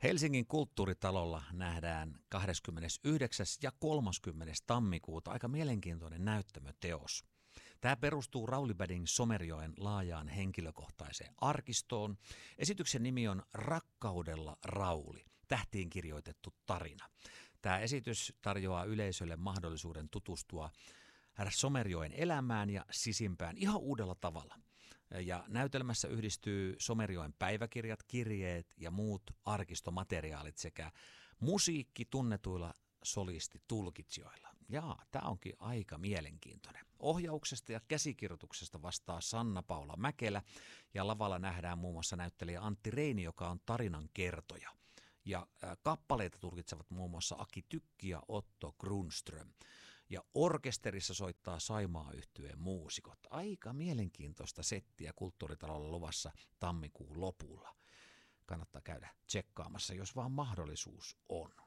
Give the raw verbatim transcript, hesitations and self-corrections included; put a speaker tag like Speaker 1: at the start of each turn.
Speaker 1: Helsingin kulttuuritalolla nähdään kahdeskymmenesyhdeksäs ja kolmaskymmenes tammikuuta aika mielenkiintoinen näyttämöteos. Tämä perustuu Rauli Badin Somerjoen laajaan henkilökohtaiseen arkistoon. Esityksen nimi on Rakkaudella Rauli, tähtiin kirjoitettu tarina. Tämä esitys tarjoaa yleisölle mahdollisuuden tutustua Somerjoen elämään ja sisimpään ihan uudella tavalla. Ja näytelmässä yhdistyy Somerjoen päiväkirjat, kirjeet ja muut arkistomateriaalit sekä musiikki tunnetuilla solistitulkitsijoilla. Jaa, tämä onkin aika mielenkiintoinen. Ohjauksesta ja käsikirjoituksesta vastaa Sanna-Paula Mäkelä ja lavalla nähdään muun muassa näyttelijä Antti Reini, joka on tarinan kertoja. Ja kappaleita tulkitsevat muun muassa Aki Tykki ja Otto Grundström. Ja orkesterissa soittaa Saimaa-yhtyeen muusikot. Aika mielenkiintoista settiä kulttuuritalolla luvassa tammikuun lopulla. Kannattaa käydä tsekkaamassa, jos vaan mahdollisuus on.